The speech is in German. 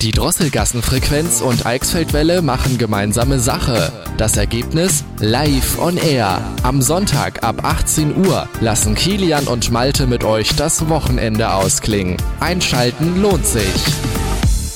Die Drosselgassenfrequenz und Eichsfeldwelle machen gemeinsame Sache. Das Ergebnis? Live on Air. Am Sonntag ab 18 Uhr lassen Kilian und Malte mit euch das Wochenende ausklingen. Einschalten lohnt sich.